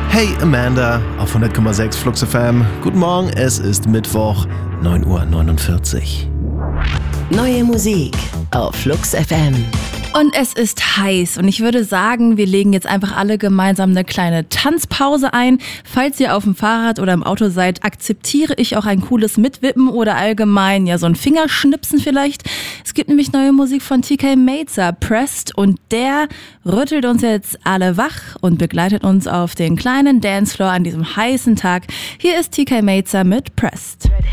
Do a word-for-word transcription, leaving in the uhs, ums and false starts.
Hey Amanda auf hundert Komma sechs Flux F M. Guten Morgen, es ist Mittwoch, neun Uhr neunundvierzig. Neue Musik auf Flux F M. Und es ist heiß und ich würde sagen, wir legen jetzt einfach alle gemeinsam eine kleine Tanzpause ein. Falls ihr auf dem Fahrrad oder im Auto seid, akzeptiere ich auch ein cooles Mitwippen oder allgemein ja so ein Fingerschnipsen vielleicht. Es gibt nämlich neue Musik von T K Mazer, Pressed, und der rüttelt uns jetzt alle wach und begleitet uns auf den kleinen Dancefloor an diesem heißen Tag. Hier ist T K Mazer mit Pressed.